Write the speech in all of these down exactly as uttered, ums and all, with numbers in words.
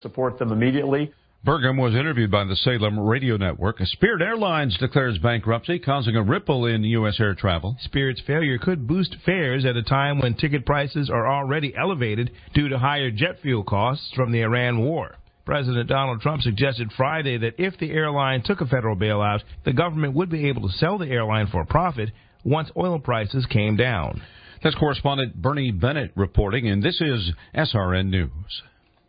support them immediately. Burgum was interviewed by the Salem Radio Network. Spirit Airlines declares bankruptcy, causing a ripple in U S air travel. Spirit's failure could boost fares at a time when ticket prices are already elevated due to higher jet fuel costs from the Iran war. President Donald Trump suggested Friday that if the airline took a federal bailout, the government would be able to sell the airline for a profit once oil prices came down. That's correspondent Bernie Bennett reporting, and this is S R N News.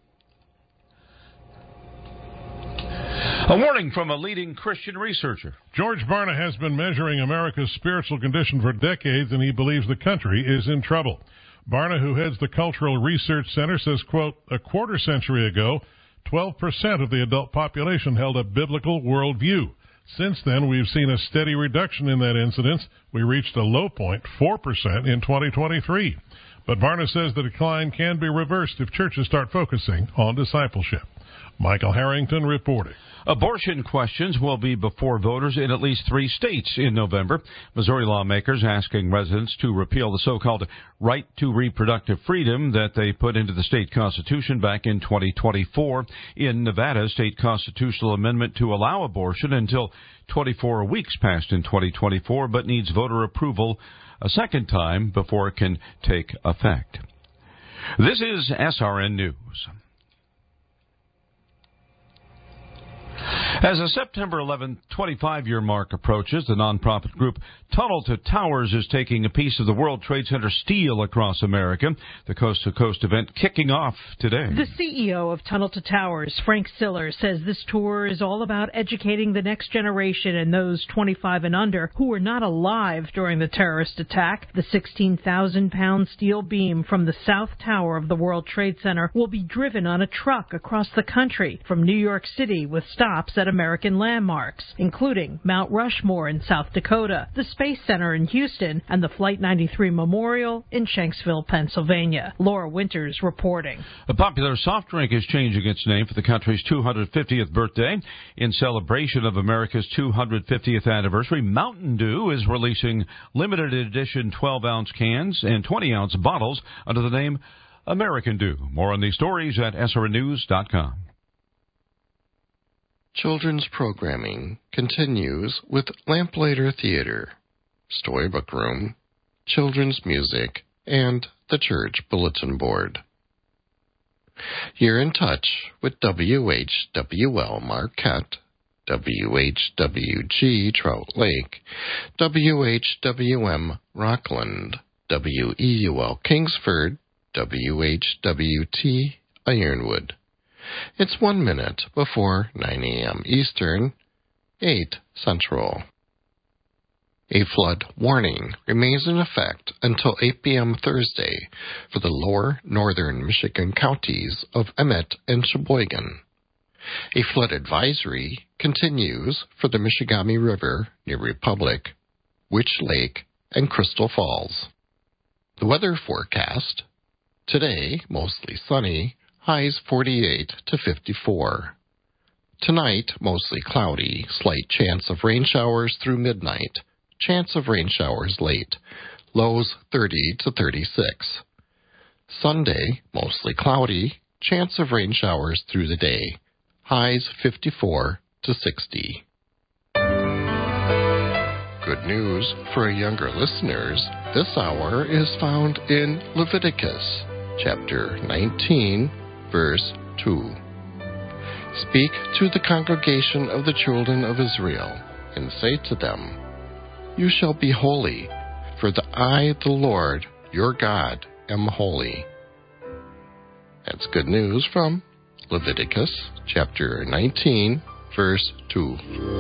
A warning from a leading Christian researcher. George Barna has been measuring America's spiritual condition for decades, and he believes the country is in trouble. Barna, who heads the Cultural Research Center, says, quote, a quarter century ago, twelve percent of the adult population held a biblical worldview. Since then, we've seen a steady reduction in that incidence. We reached a low point, four percent, in twenty twenty-three. But Barna says the decline can be reversed if churches start focusing on discipleship. Michael Harrington reporting. Abortion questions will be before voters in at least three states in November. Missouri lawmakers asking residents to repeal the so-called right to reproductive freedom that they put into the state constitution back in twenty twenty-four. In Nevada, state constitutional amendment to allow abortion until twenty-four weeks passed in twenty twenty-four, but needs voter approval a second time before it can take effect. This is S R N News. As the September eleventh twenty-five-year mark approaches, the nonprofit group Tunnel to Towers is taking a piece of the World Trade Center steel across America. The coast-to-coast event kicking off today. The C E O of Tunnel to Towers, Frank Siller, says this tour is all about educating the next generation and those twenty-five and under who were not alive during the terrorist attack. The sixteen thousand pound steel beam from the South Tower of the World Trade Center will be driven on a truck across the country from New York City with stops at American landmarks, including Mount Rushmore in South Dakota, the Space Center in Houston, and the Flight ninety-three Memorial in Shanksville, Pennsylvania. Laura Winters reporting. A popular soft drink is changing its name for the country's two hundred fiftieth birthday. In celebration of America's two hundred fiftieth anniversary, Mountain Dew is releasing limited edition twelve ounce cans and twenty ounce bottles under the name American Dew. More on these stories at S R N news dot com. Children's programming continues with Lamplighter Theater, Storybook Room, Children's Music, and the Church Bulletin Board. You're in touch with W H W L Marquette, W H W G Trout Lake, W H W M Rockland, W E U L Kingsford, W H W T Ironwood. It's one minute before nine a.m. Eastern, eight Central. A flood warning remains in effect until eight p.m. Thursday for the lower northern Michigan counties of Emmett and Sheboygan. A flood advisory continues for the Michigamme River near Republic, Witch Lake, and Crystal Falls. The weather forecast: today, mostly sunny, highs forty-eight to fifty-four. Tonight, mostly cloudy, slight chance of rain showers through midnight, chance of rain showers late, lows thirty to thirty-six. Sunday, mostly cloudy, chance of rain showers through the day, highs fifty-four to sixty. Good news for younger listeners. This hour is found in Leviticus, chapter nineteen, verse two. Speak to the congregation of the children of Israel, and say to them, You shall be holy, for the I, the Lord, your God, am holy. That's good news from Leviticus, chapter nineteen, verse two.